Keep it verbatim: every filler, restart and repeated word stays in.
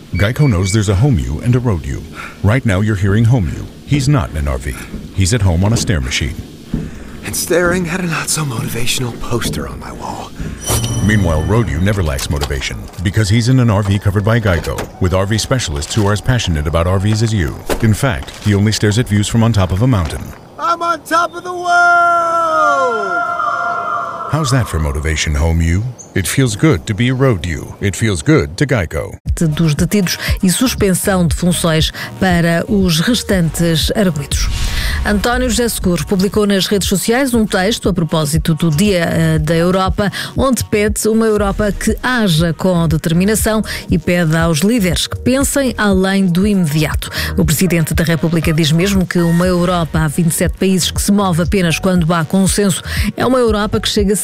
Geico knows there's a home you and a road you. Right now you're hearing home you. He's not in an R V. He's at home on a stair machine. And staring at a not-so-motivational poster on my wall. Meanwhile, road you never lacks motivation because he's in an R V covered by Geico with R V specialists who are as passionate about R Vs as you. In fact, he only stares at views from on top of a mountain. I'm on top of the world! How's that for motivation, home you? It feels good to be road you. It feels good to Geico. Dos detidos e suspensão de funções para os restantes arguidos. António José Seguro publicou nas redes sociais um texto a propósito do Dia da Europa, onde pede uma Europa que haja com determinação e pede aos líderes que pensem além do imediato. O Presidente da República diz mesmo que uma Europa a vinte e sete países que se move apenas quando há consenso é uma Europa que chega